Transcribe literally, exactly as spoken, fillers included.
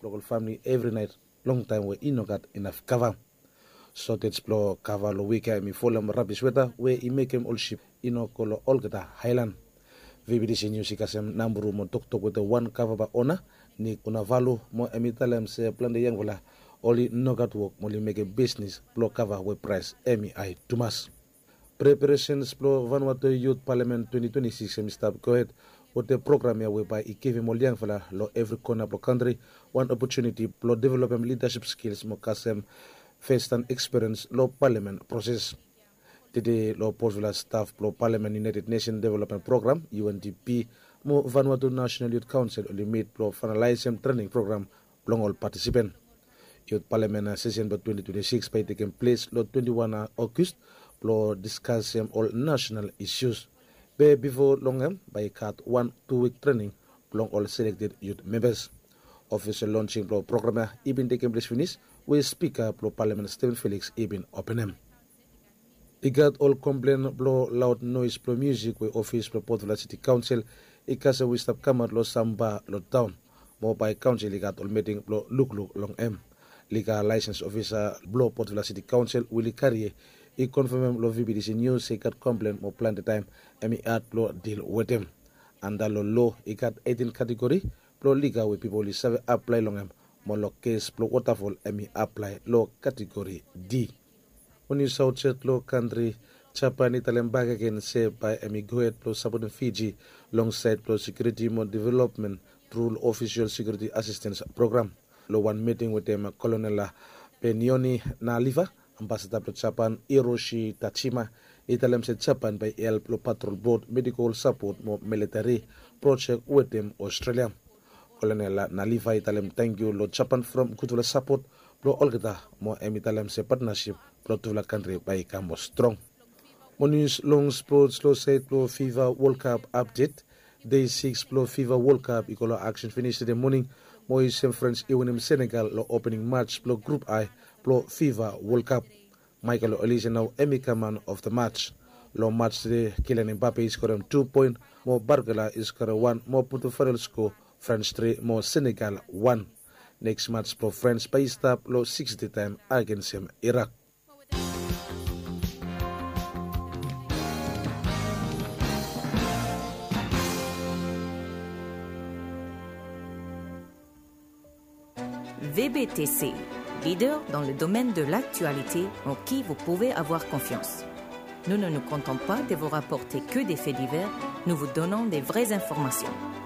local family every night. Long time we ino got enough cover. So that's plo cover lo wika mi folam rubbish weather we I make him all ship ino kolo all gata Highland. V B D C News ikasem namburu mo tok tok with the one cover ba ona ni kuna valu mo emitalem se plan de yang wala only no got work only make a business plo cover we price emi I Tumas. Preparations plo Vanuatu Youth Parliament twenty twenty-six em start go ahead with the program here whereby I give him all young fella lo every corner of the country one opportunity plo develop him leadership skills mo kasem first and experience lo parliament process. Today lo Portvilla staff plo Parliament United Nations Development Program U N D P mo Vanuatu National Youth Council only made plo finalize him training program long all participant. Youth Parliament session by twenty twenty-six by taking place lo twenty-one August plo discuss him all national issues. Be before long him by cut one two week training long all selected youth members. Official launching plo program even taking place finish with Speaker plo Parliament Stephen Felix even open him. He got all complain blow loud noise blow music with office blow Portvilla City Council. He casa we stop come out lo samba lo town. More by council he got all meeting blow look look long M. Legal license officer blow Portvilla City Council Willie Carrier. He confirmed lo V B D C News he got complain more plan the time and he had blow deal with him. And that lo low he got eighteen category blow legal with people he seven apply long M. More lo case blow waterfall and he apply low category D. When you saw chat low country, Japan Italian back again say by Emi Goet plus support Fiji, alongside plus security more development through official security assistance program. Lo one meeting with them Colonel Penioni Naliva, Ambassador to Japan, Hiroshi Tachima, Italian said Japan by El Patrol Board medical support more military project with them Australia. Colonel Naliva Italian thank you Lord Japan from good support. Pro Olgata mo emitalem se partnership pro to la country by Cambo strong. Monus long sports lo say pro FIFA World Cup update. Day six pro FIFA World Cup equal action finished in the morning. Moise French Ewenim Senegal lo opening match pro Group I pro FIFA World Cup. Michael Olise now Emika man of the match. Lo match today Kylian Mbappe scored two point. Mo Bargala is scored one. Mo Puto Farrell score France three. Mo Senegal one. Next match pro France by stop lo sixty time against him Iraq. V B T C, leader dans le domaine de l'actualité en qui vous pouvez avoir confiance. Nous ne nous contentons pas de vous rapporter que des faits divers, nous vous donnons des vraies informations.